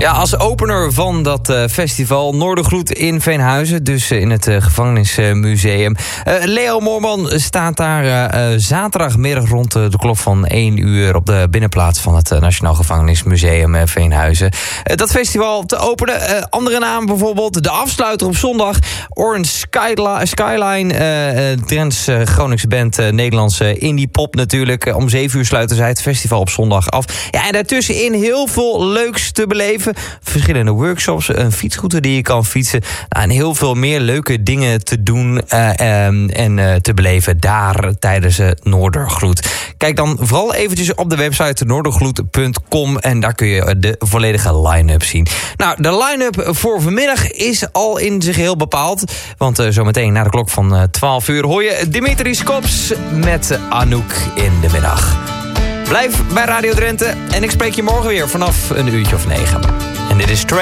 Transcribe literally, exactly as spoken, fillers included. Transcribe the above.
Ja, als opener van dat uh, festival Noordergloed in Veenhuizen, dus uh, in het uh, gevangenismuseum. Uh, Leo Moorman staat daar uh, uh, zaterdagmiddag rond uh, de klok van één uur op de binnenplaats van het uh, Nationaal Gevangenismuseum uh, Veenhuizen. Uh, dat festival te openen. Uh, andere namen bijvoorbeeld, de afsluiter op zondag, Orange Skyli- Skyline, uh, uh, Drents uh, Groningse band, uh, Nederlandse indie pop natuurlijk. Uh, om zeven uur sluiten zij het festival op zondag af. Ja, en daartussenin heel veel leuks te beleven. Verschillende workshops, een fietsroute die je kan fietsen. Nou, en heel veel meer leuke dingen te doen uh, um, en uh, te beleven daar tijdens uh, Noordergloed. Kijk dan vooral eventjes op de website noordergloed punt com en daar kun je de volledige line-up zien. Nou, de line-up voor vanmiddag is al in zijn geheel bepaald. Want uh, zometeen na de klok van uh, twaalf uur hoor je Dimitri Skops met uh, Anouk in de middag. Blijf bij Radio Drenthe en ik spreek je morgen weer vanaf een uurtje of negen. En dit is Train.